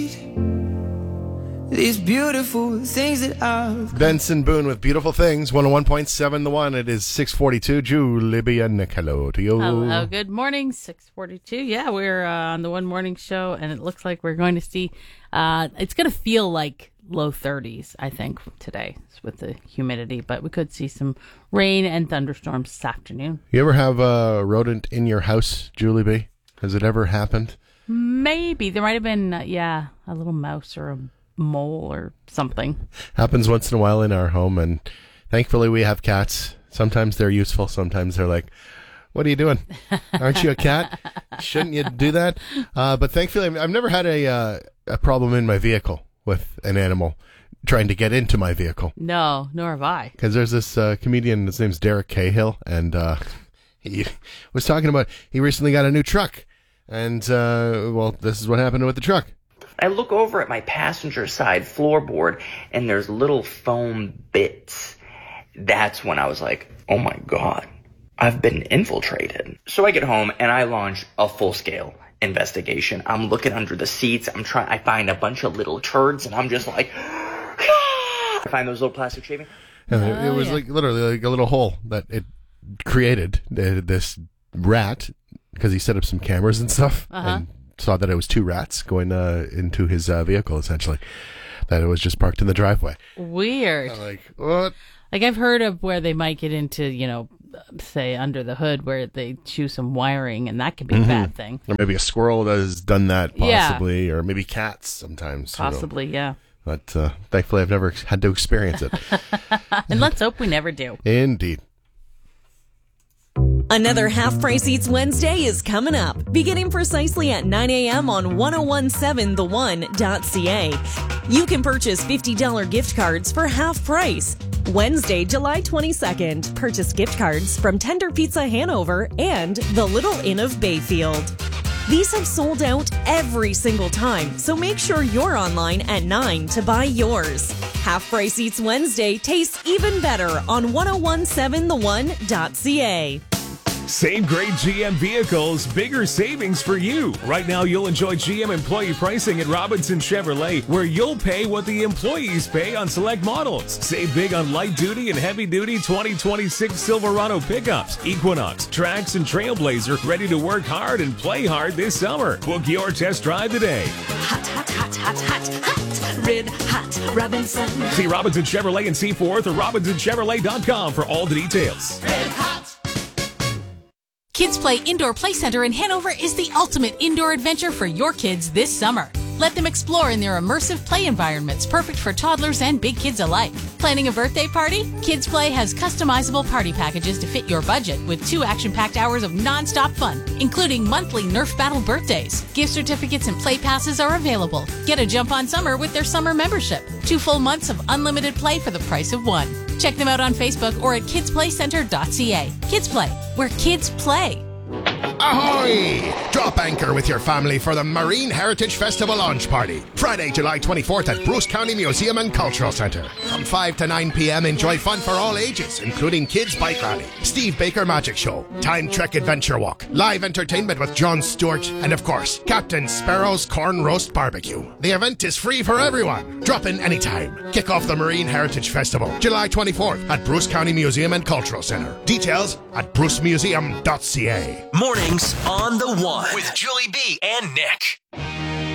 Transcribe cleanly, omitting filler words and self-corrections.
These beautiful things that I've... Benson Boone with Beautiful Things, 101.7 The One. It is 6:42. Julie B. and Nick, hello to you. Hello, good morning, 6:42. Yeah, we're on the One Morning Show, and it looks like we're going to see, it's going to feel like low 30s, I think, today with the humidity, but we could see some rain and thunderstorms this afternoon. You ever have a rodent in your house, Julie B? Has it ever happened? Maybe. There might have been, a little mouse or a mole or something. Happens once in a while in our home, and thankfully we have cats. Sometimes they're useful, sometimes they're like, what are you doing? Aren't you a cat? Shouldn't you do that? But thankfully I've never had a problem in my vehicle with an animal trying to get into my vehicle. No, nor have I. Because there's this comedian, his name's Derek Cahill, and he was talking about he recently got a new truck. And, this is what happened with the truck. I look over at my passenger side floorboard, and there's little foam bits. That's when I was like, oh my God, I've been infiltrated. So I get home, and I launch a full-scale investigation. I'm looking under the seats. I find a bunch of little turds, and I'm just like, ah! I find those little plastic shavings. It was like literally like a little hole that it created, this rat, because he set up some cameras and stuff, and saw that it was two rats going into his vehicle, essentially, that it was just parked in the driveway. Weird. Like, what? Like, I've heard of where they might get into, say, under the hood, where they chew some wiring, and that could be a bad thing. Or maybe a squirrel has done that, possibly, or maybe cats sometimes. Possibly, yeah. But thankfully, I've never had to experience it. And let's hope we never do. Indeed. Another Half Price Eats Wednesday is coming up, beginning precisely at 9 a.m. on 1017theone.ca. You can purchase $50 gift cards for half price. Wednesday, July 22nd, purchase gift cards from Tender Pizza Hanover and the Little Inn of Bayfield. These have sold out every single time, so make sure you're online at 9 to buy yours. Half Price Eats Wednesday tastes even better on 1017theone.ca. Same great GM vehicles, bigger savings for you. Right now, you'll enjoy GM employee pricing at Robinson Chevrolet, where you'll pay what the employees pay on select models. Save big on light-duty and heavy-duty 2026 Silverado pickups, Equinox, Trax, and Trailblazer, ready to work hard and play hard this summer. Book your test drive today. Hot, hot, hot, hot, hot, hot. Red hot Robinson. See Robinson Chevrolet in Seaforth or RobinsonChevrolet.com for all the details. Red hot. Kids Play Indoor Play Center in Hanover is the ultimate indoor adventure for your kids this summer. Let them explore in their immersive play environments, perfect for toddlers and big kids alike. Planning a birthday party? Kids Play has customizable party packages to fit your budget with 2 action-packed hours of non-stop fun, including monthly Nerf Battle birthdays. Gift certificates and play passes are available. Get a jump on summer with their summer membership. 2 full months of unlimited play for the price of 1. Check them out on Facebook or at kidsplaycenter.ca. Kids Play, where kids play. Ahoy! Drop anchor with your family for the Marine Heritage Festival launch party. Friday, July 24th at Bruce County Museum and Cultural Centre. From 5 to 9 p.m. enjoy fun for all ages, including Kids Bike Rally, Steve Baker Magic Show, Time Trek Adventure Walk, live entertainment with Jon Stewart, and of course, Captain Sparrow's Corn Roast Barbecue. The event is free for everyone. Drop in anytime. Kick off the Marine Heritage Festival, July 24th at Bruce County Museum and Cultural Centre. Details at brucemuseum.ca. Mornings on The One with Julie B. and Nick.